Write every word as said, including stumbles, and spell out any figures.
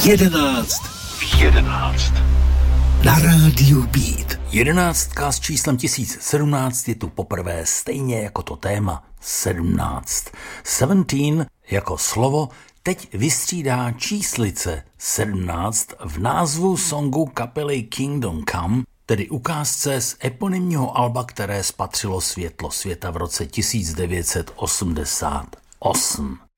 Jedenáct v jedenáct. Na rádiu Beat. Jedenáctka s číslem tisíc sedmnáct je tu poprvé stejně jako to téma sedmnáct. Seventeen jako slovo teď vystřídá číslice sedmnáct v názvu songu kapely Kingdom Come, tedy ukázce z eponymního alba, které spatřilo světlo světa v roce tisíc devět set osmdesát osm.